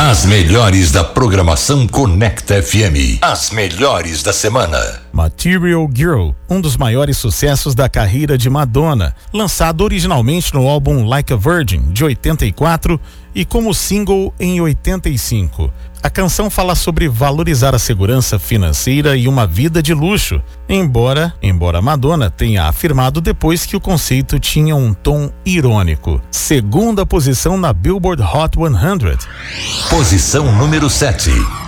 As melhores da programação Conecta FM. As melhores da semana. Material Girl, um dos maiores sucessos da carreira de Madonna, lançado originalmente no álbum Like a Virgin, de 84, e como single em 85. A canção fala sobre valorizar a segurança financeira e uma vida de luxo, embora Madonna tenha afirmado depois que o conceito tinha um tom irônico. Segunda posição na Billboard Hot 100. Posição número 7.